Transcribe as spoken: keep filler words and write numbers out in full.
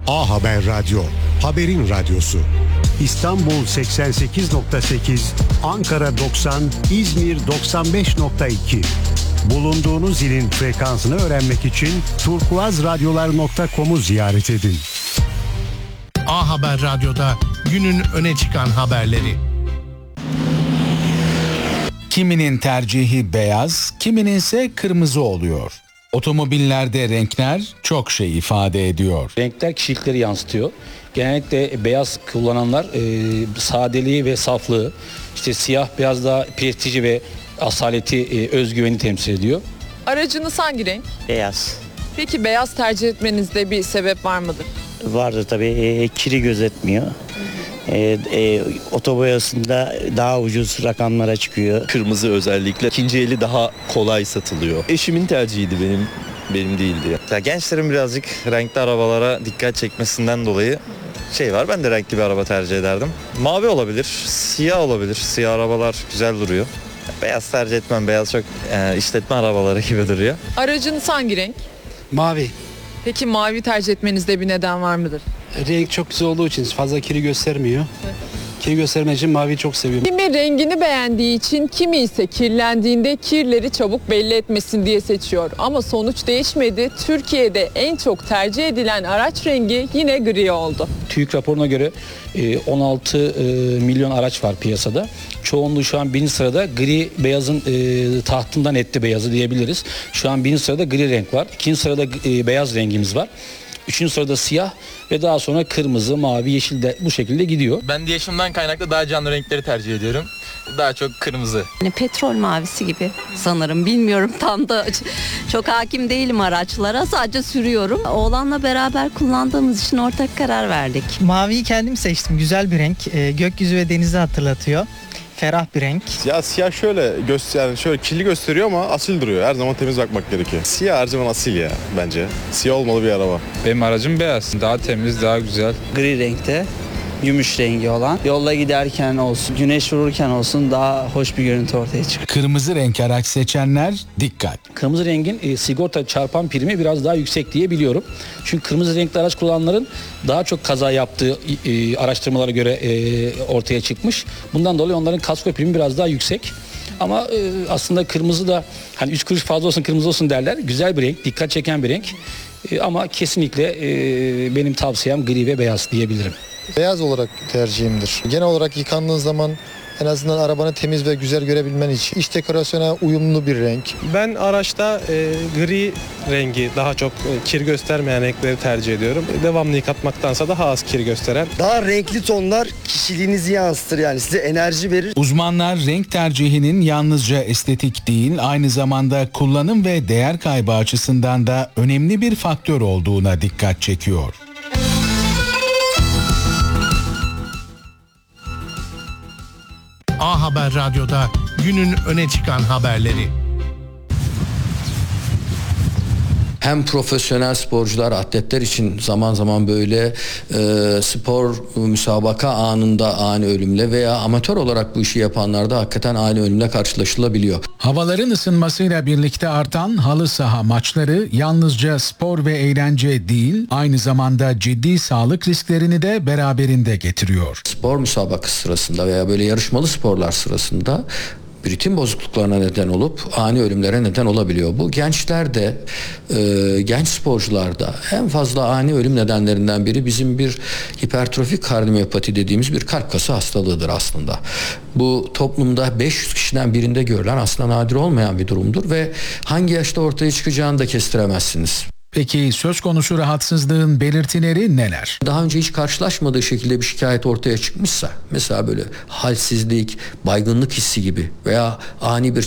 A Haber Radyo, haberin radyosu. İstanbul seksen sekiz nokta sekiz, Ankara doksan, İzmir doksan beş nokta iki. Bulunduğunuz ilin frekansını öğrenmek için turkuazradyolar nokta com'u ziyaret edin. A Haber Radyo'da günün öne çıkan haberleri. Kiminin tercihi beyaz, kiminin ise kırmızı oluyor. Otomobillerde renkler çok şey ifade ediyor. Renkler kişilikleri yansıtıyor. Genellikle beyaz kullananlar e, sadeliği ve saflığı, işte siyah beyaz da prestiji ve asaleti, e, özgüveni temsil ediyor. Aracınız hangi renk? Beyaz. Peki beyaz tercih etmenizde bir sebep var mıdır? Vardır tabii, e, kiri gözetmiyor. E, e, otoboyasında daha ucuz rakamlara çıkıyor. Kırmızı özellikle ikinci eli daha kolay satılıyor. Eşimin tercihiydi, benim benim değildi. Ya gençlerin birazcık renkli arabalara dikkat çekmesinden dolayı şey var. Ben de renkli bir araba tercih ederdim. Mavi olabilir, siyah olabilir. Siyah arabalar güzel duruyor. Beyaz tercih etmem. Beyaz çok e, işletme arabaları gibi duruyor. Aracınız hangi renk? Mavi. Peki mavi tercih etmenizde bir neden var mıdır? Renk çok güzel olduğu için fazla kiri göstermiyor. Evet. Kiri göstermek için maviyi çok seviyorum. Kimi rengini beğendiği için, kimi ise kirlendiğinde kirleri çabuk belli etmesin diye seçiyor. Ama sonuç değişmedi. Türkiye'de en çok tercih edilen araç rengi yine gri oldu. TÜİK raporuna göre on altı milyon araç var piyasada. Çoğunluğu şu an birinci sırada gri beyazın tahtından etti beyazı diyebiliriz. Şu an birinci sırada gri renk var. İkinci sırada beyaz rengimiz var. Üçüncü sırada siyah ve daha sonra kırmızı, mavi, yeşil de bu şekilde gidiyor. Ben de yaşımdan kaynaklı daha canlı renkleri tercih ediyorum. Daha çok kırmızı. Yani petrol mavisi gibi sanırım, bilmiyorum, tam da çok hakim değilim araçlara, sadece sürüyorum. Oğlanla beraber kullandığımız için ortak karar verdik. Maviyi kendim seçtim, güzel bir renk, ee, gökyüzü ve denizi hatırlatıyor. Ferah bir renk. Ya siyah şöyle göster, yani şöyle kirli gösteriyor ama asil duruyor. Her zaman temiz bakmak gerekiyor. Siyah her zaman asil ya bence. Siyah olmalı bir araba. Benim aracım beyaz. Daha temiz, daha güzel. Gri renkte, gümüş rengi olan. Yolda giderken olsun, güneş vururken olsun daha hoş bir görüntü ortaya çıkıyor. Kırmızı renk araç seçenler dikkat. Kırmızı rengin e, sigorta çarpan primi biraz daha yüksek diye biliyorum. Çünkü kırmızı renkli araç kullananların daha çok kaza yaptığı e, araştırmalara göre e, ortaya çıkmış. Bundan dolayı onların kasko primi biraz daha yüksek. Ama e, aslında kırmızı da hani üç kuruş fazla olsun kırmızı olsun derler. Güzel bir renk, dikkat çeken bir renk. E, ama kesinlikle e, benim tavsiyem gri ve beyaz diyebilirim. Beyaz olarak tercihimdir. Genel olarak yıkandığın zaman en azından arabanı temiz ve güzel görebilmen için iç dekorasyona uyumlu bir renk. Ben araçta e, gri rengi, daha çok e, kir göstermeyen renkleri tercih ediyorum. Devamlı yıkatmaktansa daha az kir gösteren. Daha renkli tonlar kişiliğinizi yansıtır, yani size enerji verir. Uzmanlar renk tercihinin yalnızca estetik değil, aynı zamanda kullanım ve değer kaybı açısından da önemli bir faktör olduğuna dikkat çekiyor. A Haber Radyo'da günün öne çıkan haberleri. Hem profesyonel sporcular, atletler için zaman zaman böyle e, spor müsabaka anında ani ölümle veya amatör olarak bu işi yapanlarda hakikaten ani ölümle karşılaşılabiliyor. Havaların ısınmasıyla birlikte artan halı saha maçları yalnızca spor ve eğlence değil, aynı zamanda ciddi sağlık risklerini de beraberinde getiriyor. Spor müsabakası sırasında veya böyle yarışmalı sporlar sırasında ritim bozukluklarına neden olup ani ölümlere neden olabiliyor. Bu gençlerde, e, genç sporcularda en fazla ani ölüm nedenlerinden biri bizim bir hipertrofik kardiyomiyopati dediğimiz bir kalp kası hastalığıdır aslında. Bu toplumda beş yüz kişiden birinde görülen aslında nadir olmayan bir durumdur ve hangi yaşta ortaya çıkacağını da kestiremezsiniz. Peki söz konusu rahatsızlığın belirtileri neler? Daha önce hiç karşılaşmadığı şekilde bir şikayet ortaya çıkmışsa, mesela böyle halsizlik, baygınlık hissi gibi veya ani bir